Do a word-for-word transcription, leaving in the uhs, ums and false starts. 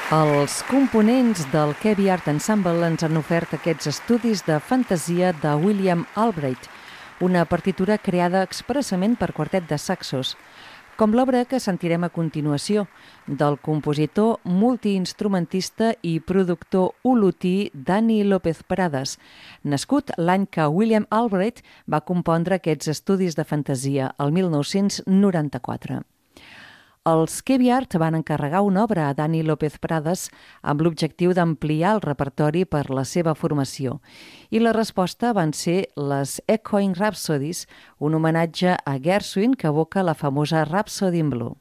Els components del Kevy Art Ensemble ens han ofert aquests estudis de fantasia de William Albright, una partitura creada expressament per quartet de saxos, com l'obra que sentirem a continuació, del compositor, multiinstrumentista i productor olotí Dani López Prades, nascut l'any que William Albright va compondre aquests estudis de fantasia, el mil nou-cents noranta-quatre. Els Kevy Art van encarregar una obra a Dani López Prades amb l'objectiu d'ampliar el repertori per la seva formació, i la resposta van ser les Echoing Rhapsodies, un homenatge a Gershwin que evoca la famosa Rhapsody in Blue.